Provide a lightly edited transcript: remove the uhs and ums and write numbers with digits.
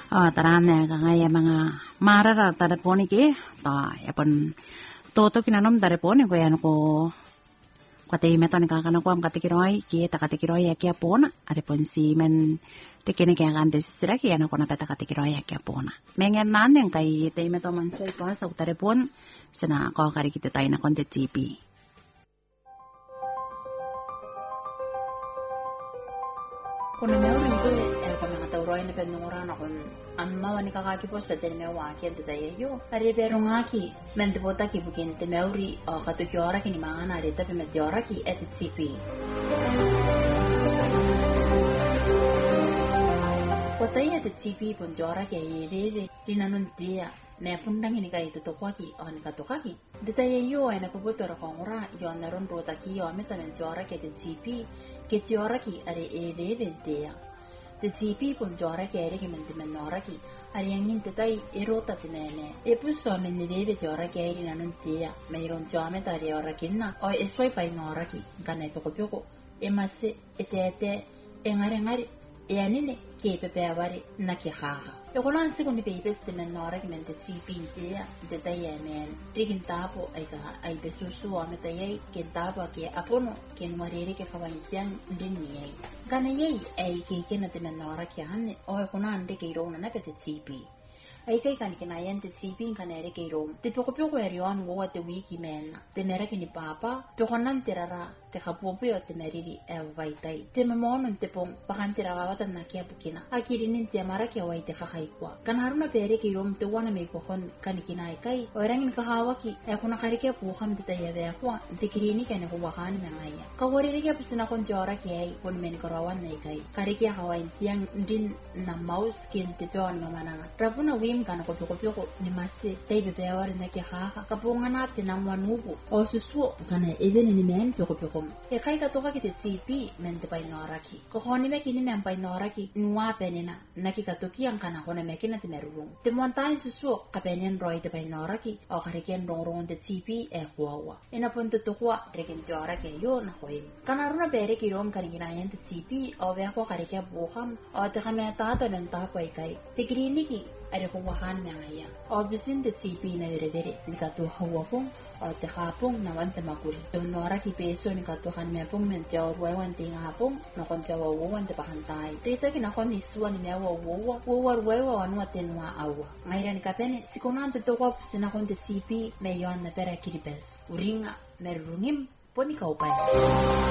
Tarane kaya mga marara taraponi ki ta yapon toto kinanom taraponi ko yan ko kati meto ni kakana ko ang katikiroi ki ta katikiroi ya pona aripon si men tikini kaya kan destra ki yan ko na peta katikiroi ya pona mengen nan yang kai te meto man so ito sa tarapon sana ko kari kita tayo na konte GP. Kung meron ko kung nakatawroy na penura na kung amma wani kakakipos sa tinmewaki ang tatayayo. Ari pero nga ki, mendipota ki bukin timeuri o katukyora ki ni mga narita pimedyora ki etitzipi. Potay etitzipi pundyora ki ayeveve linanuntia. Me pundang ini kay tutukwaki o nikatukaki. Detayayo ay napuputora kongura yon naron rotaki o metamentjora ki etitzipi. Ketiora ki ari eveve The GP punjora che eri che menora ki ari angin tetai erota temene e pusso men ne deve jora che eri nanuntia me ron jame tari ora kinna o e suoi pai nora ki kana poko e masse e tete e ngare e anine che pepe avari na ki haga e kolan secondi pepes te menora che mente GP intia detai emen rigin tapo ai besusu o metai che tapo che apono che nuarere che kawaintian ndini Kana yei ai ke na te menora ki hanne o ko na ande ke ro na pete GP ai kai kan ke na yente GP kan ere ke ro te poko eri on wo te wiki men te mera ke ni papa pe konan terara te kapopo yo te meriri e vaitai te memonon te pong pakan terara wata na kia bukina akiri nin te mara ke wai te kakai kwa kan haruna pere ke ro te wana me kokon kan kinai kai o rangin ka hawaki e ko na kari ke puham te ya ve kwa te kirini ke ne ko wakan me ngaya ka wori ke pisina kon jora ke ai kon men korawan nei kai kari ke hawain tiang din na mouse kin te peon mamana rapuna wim kan ko ni masse te be bewar na ke ha ka punga na te na manubu o susu kana even ni men poko e kai ka toka ki te GP men te pai noraki ko honi me kini men pai noraki nuwa penina na ki ka toki ang kana hone me kina te merurung te montain susu ka penen roi te pai noraki o kare ken rong te GP e huawa ina punto to kwa reken jora ke yo na hoim kana runa bere ki rom kan gina yen te GP o ve ko kare ke buham o te kame ta ben ta pai kai te grini ki are ko wahan me ngaya o bisin te GP na vere ni ka to hawa pong o te hapong na wante makul to nora ki peso ni ka to kan me pong men jaw wan te hapong na kon jaw wan te pakantai rita ki na kon iswa ni me wo anu atenwa awa ngaira ni ka pene sikonan to kwa pisina kon te GP me yon na pera kiripes uringa merungim poni ka upai